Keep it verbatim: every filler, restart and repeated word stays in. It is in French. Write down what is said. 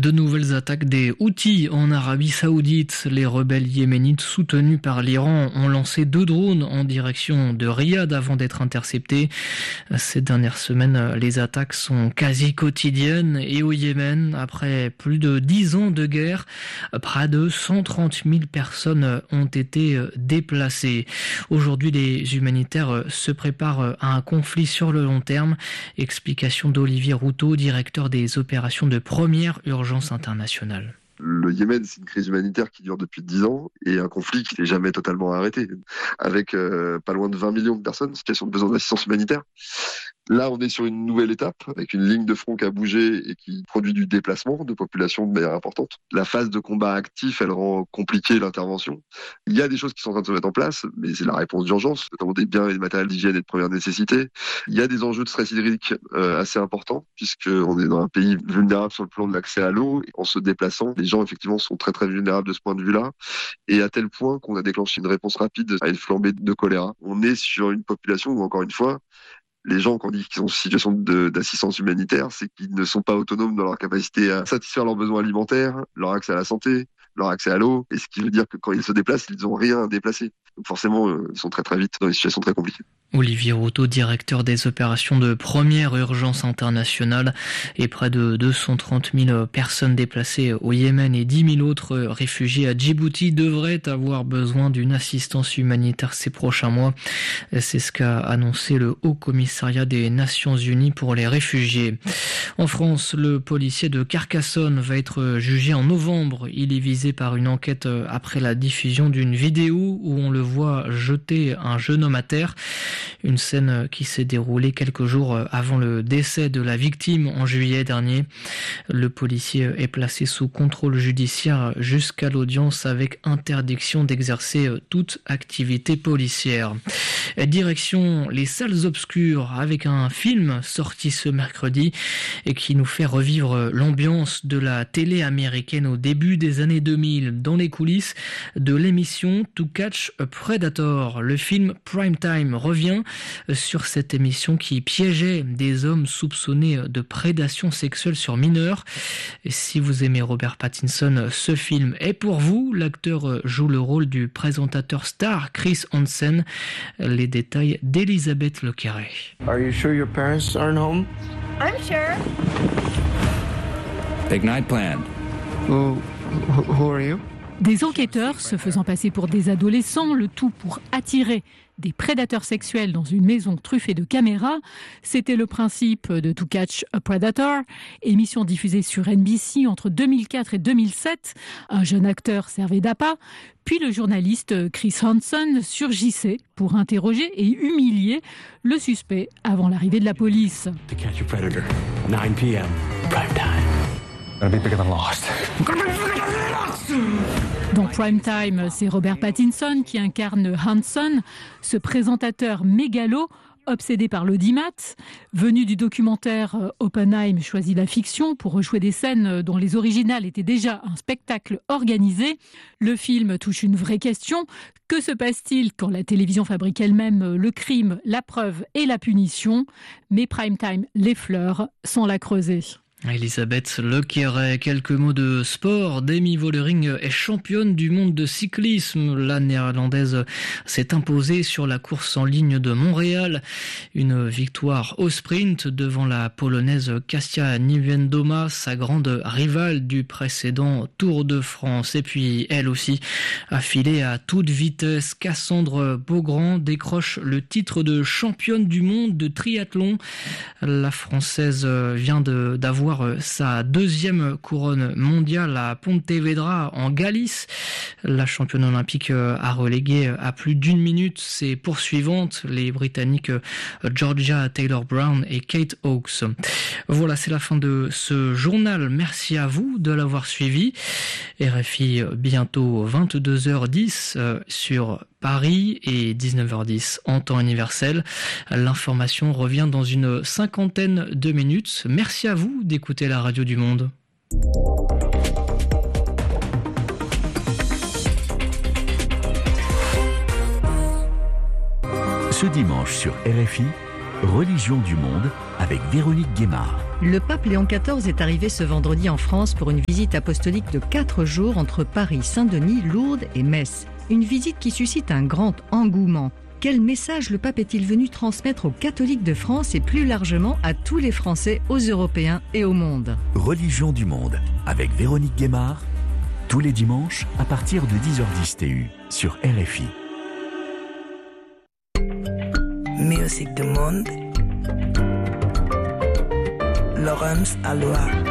De nouvelles attaques des Houthis en Arabie Saoudite. Les rebelles yéménites soutenus par l'Iran ont lancé deux drones en direction de Riyad avant d'être interceptés. Ces dernières semaines, les attaques sont quasi quotidiennes et au Yémen, après plus de dix ans de guerre, près de cent trente mille personnes ont été déplacées. Aujourd'hui, les humanitaires se préparent à un conflit sur le long terme. Explication d'Olivier Routot, directeur des opérations de première urgence internationale. Le Yémen, c'est une crise humanitaire qui dure depuis dix ans et un conflit qui n'est jamais totalement arrêté, avec euh, pas loin de vingt millions de personnes en situation de besoin d'assistance humanitaire. Là, on est sur une nouvelle étape, avec une ligne de front qui a bougé et qui produit du déplacement de population de manière importante. La phase de combat actif, elle rend compliquée l'intervention. Il y a des choses qui sont en train de se mettre en place, mais c'est la réponse d'urgence, notamment des biens et des matériels d'hygiène et de première nécessité. Il y a des enjeux de stress hydrique euh, assez importants, puisqu'on est dans un pays vulnérable sur le plan de l'accès à l'eau. En se déplaçant, les gens, effectivement, sont très très vulnérables de ce point de vue-là, et à tel point qu'on a déclenché une réponse rapide à une flambée de choléra. On est sur une population où, encore une fois, les gens, quand on dit qu'ils sont en situation de, d'assistance humanitaire, c'est qu'ils ne sont pas autonomes dans leur capacité à satisfaire leurs besoins alimentaires, leur accès à la santé, leur accès à l'eau, et ce qui veut dire que quand ils se déplacent, ils n'ont rien à déplacer. Donc forcément, euh, ils sont très très vite dans des situations très compliquées. Olivier Routot, directeur des opérations de première urgence internationale, et près de deux cent trente mille personnes déplacées au Yémen et dix mille autres réfugiés à Djibouti devraient avoir besoin d'une assistance humanitaire ces prochains mois. C'est ce qu'a annoncé le Haut Commissariat des Nations Unies pour les réfugiés. En France, le policier de Carcassonne va être jugé en novembre. Il est visé par une enquête après la diffusion d'une vidéo où on le voit jeter un jeune homme à terre. Une scène qui s'est déroulée quelques jours avant le décès de la victime en juillet dernier. Le policier est placé sous contrôle judiciaire jusqu'à l'audience avec interdiction d'exercer toute activité policière. Direction les salles obscures avec un film sorti ce mercredi et qui nous fait revivre l'ambiance de la télé américaine au début des années deux mille dans les coulisses de l'émission To Catch a Predator. Le film Prime Time revient sur cette émission qui piégeait des hommes soupçonnés de prédation sexuelle sur mineurs. Et si vous aimez Robert Pattinson, ce film est pour vous. L'acteur joue le rôle du présentateur star Chris Hansen. Les détails d'Elisabeth Lequerret. Are you sure your parents aren't home? I'm sure. Big night planned. Who, who are you? Des enquêteurs se faisant passer pour des adolescents, le tout pour attirer des prédateurs sexuels dans une maison truffée de caméras. C'était le principe de To Catch a Predator, émission diffusée sur N B C entre deux mille quatre et deux mille sept. Un jeune acteur servait d'appât, puis le journaliste Chris Hansen surgissait pour interroger et humilier le suspect avant l'arrivée de la police. To Catch a Predator, nine p.m. prime time. Gonna be bigger than Lost. Dans Prime Time, c'est Robert Pattinson qui incarne Hanson, ce présentateur mégalo, obsédé par l'audimat. Venu du documentaire, Oppenheim choisit la fiction pour rejouer des scènes dont les originales étaient déjà un spectacle organisé. Le film touche une vraie question. Que se passe-t-il quand la télévision fabrique elle-même le crime, la preuve et la punition ? Mais Prime Time l'effleure sans la creuser. Elisabeth Lequerret, quelques mots de sport. Demi Vollering est championne du monde de cyclisme. La néerlandaise s'est imposée sur la course en ligne de Montréal. Une victoire au sprint devant la polonaise Kasia Niewiadoma, sa grande rivale du précédent Tour de France. Et puis elle aussi a filé à toute vitesse. Cassandre Beaugrand décroche le titre de championne du monde de triathlon. La Française vient de, d'avoir sa deuxième couronne mondiale à Pontevedra en Galice. La championne olympique a relégué à plus d'une minute ses poursuivantes, les Britanniques Georgia Taylor-Brown et Kate Hawkes. Voilà, c'est la fin de ce journal. Merci à vous de l'avoir suivi. R F I bientôt vingt-deux heures dix sur Paris et dix-neuf heures dix en temps universel. L'information revient dans une cinquantaine de minutes. Merci à vous d'écouter la radio du Monde. Ce dimanche sur R F I, Religion du Monde, avec Véronique Guémard. Le pape Léon quatorze est arrivé ce vendredi en France pour une visite apostolique de quatre jours entre Paris, Saint-Denis, Lourdes et Metz. Une visite qui suscite un grand engouement. Quel message le pape est-il venu transmettre aux catholiques de France et plus largement à tous les Français, aux Européens et au monde? Religion du monde avec Véronique Guémard, tous les dimanches à partir de dix heures dix T U sur R F I. Musique du monde. Laurence Aloha.